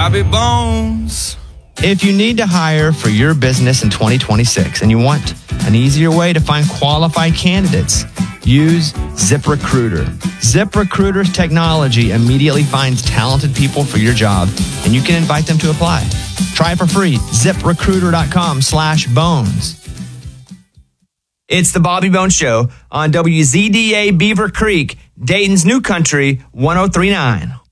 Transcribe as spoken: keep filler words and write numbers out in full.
Bobby Bones. If you need to hire for your business in twenty twenty-six and you want an easier way to find qualified candidates, use ZipRecruiter. ZipRecruiter's technology immediately finds talented people for your job, and you can invite them to apply. Try it for free. ZipRecruiter.com slash bones. It's the Bobby Bones Show on W Z D A Beaver Creek, Dayton's New Country, one oh three point nine.